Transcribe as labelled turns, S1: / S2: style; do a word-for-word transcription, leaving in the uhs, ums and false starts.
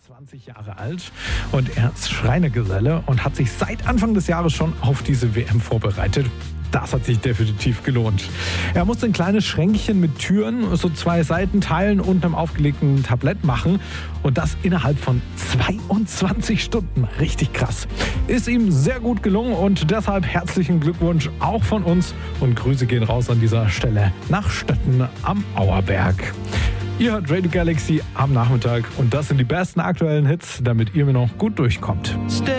S1: zwanzig Jahre alt und er ist Schreinergeselle und hat sich seit Anfang des Jahres schon auf diese W M vorbereitet. Das hat sich definitiv gelohnt. Er musste ein kleines Schränkchen mit Türen, so zwei Seitenteilen und einem aufgelegten Tablett machen. Und das innerhalb von zweiundzwanzig Stunden. Richtig krass. Ist ihm sehr gut gelungen und deshalb herzlichen Glückwunsch auch von uns. Und Grüße gehen raus an dieser Stelle nach Stötten am Auerberg. Ihr hört Radio Galaxy am Nachmittag und das sind die besten aktuellen Hits, damit ihr mir noch gut durchkommt.